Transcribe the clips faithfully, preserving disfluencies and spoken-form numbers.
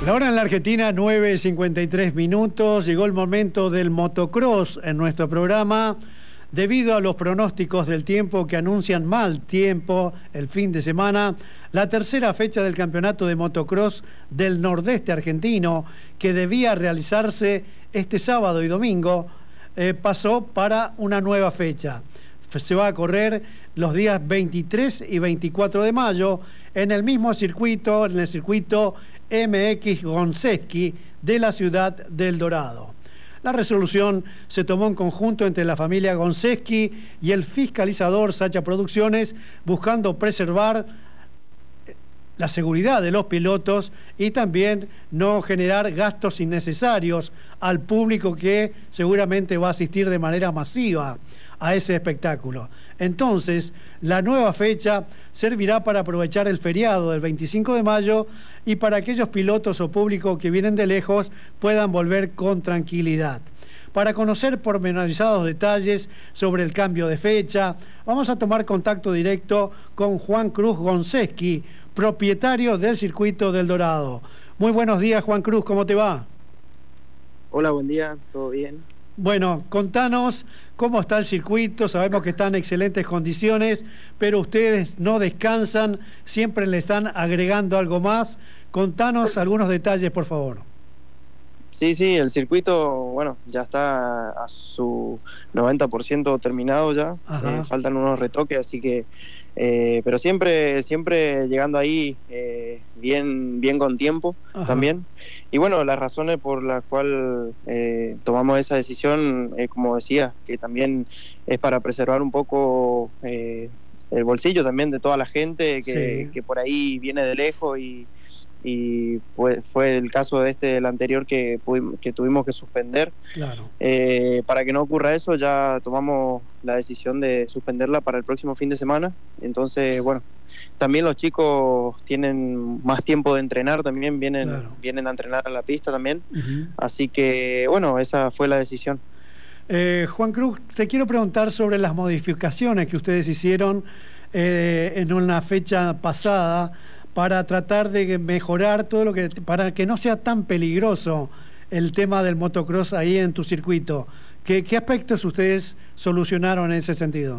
La hora en la Argentina, nueve y cincuenta y tres minutos. Llegó el momento del motocross en nuestro programa. Debido a los pronósticos del tiempo que anuncian mal tiempo el fin de semana, la tercera fecha del campeonato de motocross del nordeste argentino, que debía realizarse este sábado y domingo, eh, pasó para una nueva fecha. Se va a correr los días veintitrés y veinticuatro de mayo en el mismo circuito, en el circuito M X Gonseski de la ciudad del Dorado. La resolución se tomó en conjunto entre la familia Gonseski y el fiscalizador Sacha Producciones, buscando preservar la seguridad de los pilotos y también no generar gastos innecesarios al público que seguramente va a asistir de manera masiva a ese espectáculo. Entonces, la nueva fecha servirá para aprovechar el feriado del veinticinco de mayo y para aquellos pilotos o público que vienen de lejos puedan volver con tranquilidad. Para conocer pormenorizados detalles sobre el cambio de fecha, vamos a tomar contacto directo con Juan Cruz Gonseski, propietario del circuito del Dorado. Muy buenos días, Juan Cruz, ¿cómo te va? Hola, buen día, ¿todo bien? Bueno, contanos cómo está el circuito. Sabemos que está en excelentes condiciones, pero ustedes no descansan, siempre le están agregando algo más. Contanos algunos detalles, por favor. Sí, sí, el circuito, bueno, ya está a su noventa por ciento terminado ya. Eh, faltan unos retoques, así que, eh, pero siempre, siempre llegando ahí eh, bien, bien con tiempo. Ajá. También. Y bueno, las razones por las cuales eh, tomamos esa decisión, eh, como decía, que también es para preservar un poco eh, el bolsillo también de toda la gente que, sí. que por ahí viene de lejos y y fue, fue el caso de este, el anterior, que, pudimos, que tuvimos que suspender. Claro. Eh, para que no ocurra eso, ya tomamos la decisión de suspenderla para el próximo fin de semana. Entonces, bueno, también los chicos tienen más tiempo de entrenar, también vienen, claro. vienen a entrenar a la pista también. Uh-huh. Así que, bueno, esa fue la decisión. Eh, Juan Cruz, te quiero preguntar sobre las modificaciones que ustedes hicieron eh, en una fecha pasada, para tratar de mejorar todo lo que, para que no sea tan peligroso el tema del motocross ahí en tu circuito. ¿Qué, qué aspectos ustedes solucionaron en ese sentido?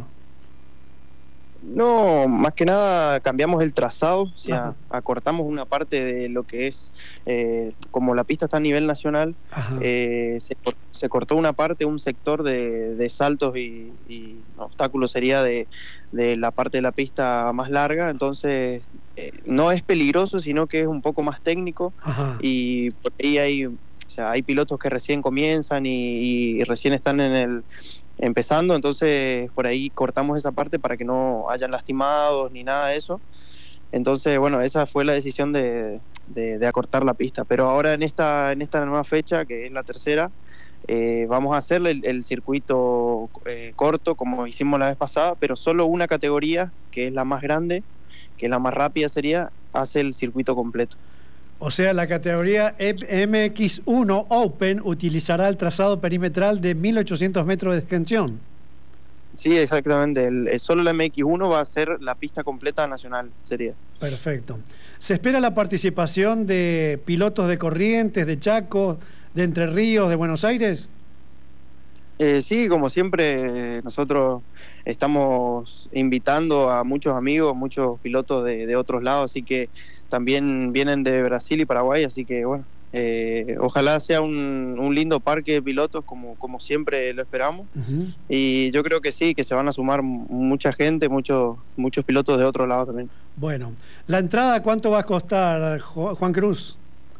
No, más que nada cambiamos el trazado, o sea, Ajá. acortamos una parte de lo que es, eh, como la pista está a nivel nacional, eh, se, se cortó una parte, un sector de, de saltos y, y obstáculos sería de, de la parte de la pista más larga, entonces eh, no es peligroso, sino que es un poco más técnico. Ajá. Y por ahí hay, o sea, hay pilotos que recién comienzan y, y recién están en el... empezando, entonces por ahí cortamos esa parte para que no hayan lastimados ni nada de eso. Entonces, bueno, esa fue la decisión de, de, de acortar la pista. Pero ahora en esta, en esta nueva fecha, que es la tercera, eh, vamos a hacer el, el circuito eh, corto, como hicimos la vez pasada, pero solo una categoría, que es la más grande, que es la más rápida sería, hace el circuito completo. O sea, la categoría M X uno Open utilizará el trazado perimetral de mil ochocientos metros de extensión. Sí, exactamente. El, el solo la M X uno va a ser la pista completa nacional, sería. Perfecto. ¿Se espera la participación de pilotos de Corrientes, de Chaco, de Entre Ríos, de Buenos Aires? Eh, sí, como siempre, nosotros estamos invitando a muchos amigos, muchos pilotos de, de otros lados, así que también vienen de Brasil y Paraguay, así que bueno, eh, ojalá sea un, un lindo parque de pilotos como, como siempre lo esperamos. Uh-huh. Y yo creo que sí, que se van a sumar mucha gente, muchos muchos pilotos de otro lado también. Bueno, ¿la entrada cuánto va a costar, Juan Cruz?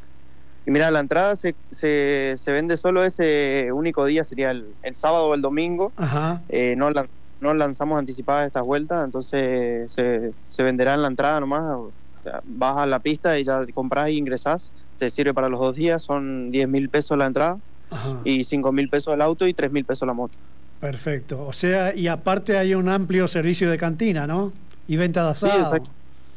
Y mira, la entrada se, se, se vende solo ese único día, sería el, el sábado o el domingo. Ajá. Eh, no, la, no lanzamos anticipadas estas vueltas, entonces se, se venderá en la entrada nomás. O sea, vas a la pista y ya compras e ingresás, te sirve para los dos días, son diez mil pesos la entrada. Ajá. Y cinco mil pesos el auto y tres mil pesos la moto. Perfecto, o sea, y aparte hay un amplio servicio de cantina, ¿no? Y venta de asado. Sí, exacto.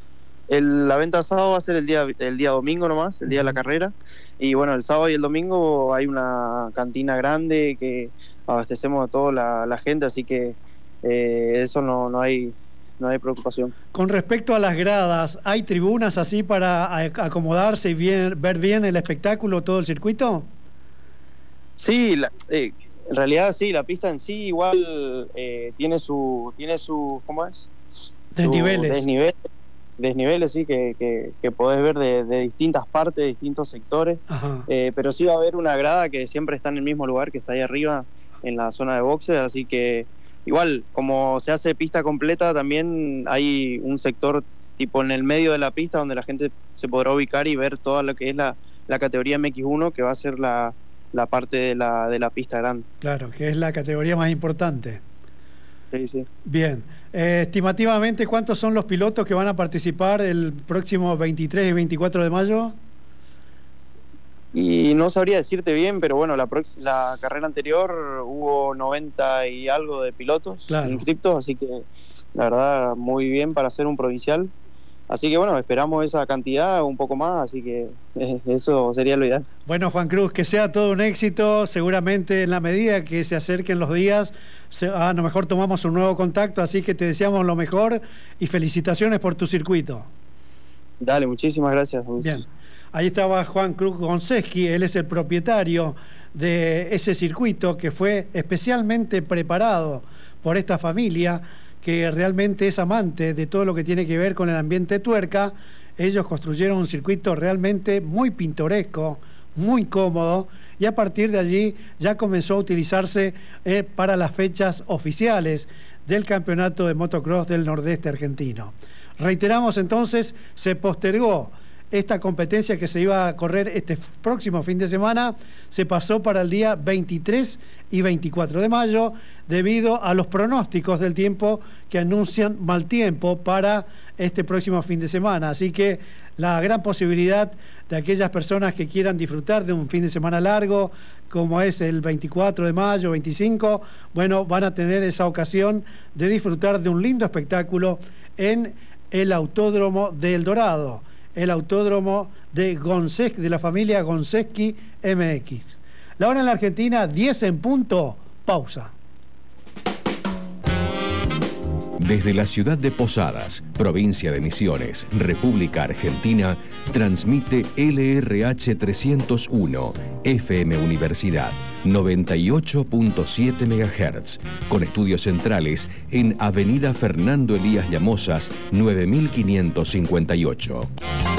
El, la venta de asado va a ser el día, el día domingo nomás, el día uh-huh. de la carrera. Y bueno, el sábado y el domingo hay una cantina grande que abastecemos a toda la, la gente, así que eh, eso no, no hay no hay preocupación. Con respecto a las gradas, ¿hay tribunas así para acomodarse y bien, ver bien el espectáculo, todo el circuito? Sí, la, eh, en realidad sí, la pista en sí igual eh, tiene su, tiene su, ¿cómo es? Desniveles. Desniveles, desniveles sí, que, que, que podés ver de, de distintas partes, de distintos sectores, eh, pero sí va a haber una grada que siempre está en el mismo lugar, que está ahí arriba, en la zona de boxes, así que igual, como se hace pista completa, también hay un sector tipo en el medio de la pista donde la gente se podrá ubicar y ver toda lo que es la, la categoría M X uno, que va a ser la, la parte de la, de la pista grande. Claro, que es la categoría más importante. Sí, sí. Bien. Eh, estimativamente, ¿cuántos son los pilotos que van a participar el próximo veintitrés y veinticuatro de mayo? Y no sabría decirte bien, pero bueno, la, la carrera anterior hubo noventa y algo de pilotos claro. inscriptos, así que la verdad muy bien para ser un provincial. Así que bueno, esperamos esa cantidad, un poco más, así que eh, eso sería lo ideal. Bueno, Juan Cruz, que sea todo un éxito, seguramente en la medida que se acerquen los días, se, a lo mejor tomamos un nuevo contacto, así que te deseamos lo mejor y felicitaciones por tu circuito. Dale, muchísimas gracias. Bien. Ahí estaba Juan Cruz Gonseski, él es el propietario de ese circuito que fue especialmente preparado por esta familia que realmente es amante de todo lo que tiene que ver con el ambiente tuerca. Ellos construyeron un circuito realmente muy pintoresco, muy cómodo, y a partir de allí ya comenzó a utilizarse eh, para las fechas oficiales del Campeonato de Motocross del Nordeste argentino. Reiteramos entonces, se postergó esta competencia que se iba a correr este próximo fin de semana, se pasó para el día veintitrés y veinticuatro de mayo debido a los pronósticos del tiempo que anuncian mal tiempo para este próximo fin de semana. Así que la gran posibilidad de aquellas personas que quieran disfrutar de un fin de semana largo, como es el veinticuatro de mayo, veinticinco, bueno, van a tener esa ocasión de disfrutar de un lindo espectáculo en el Autódromo de El Dorado, el autódromo de Gonseski, de la familia Gonseski M X. La hora en la Argentina, diez en punto, pausa. Desde la ciudad de Posadas, provincia de Misiones, República Argentina, transmite L R H trescientos uno, F M Universidad, noventa y ocho punto siete megahertz, con estudios centrales en Avenida Fernando Elías Llamosas, nueve mil quinientos cincuenta y ocho.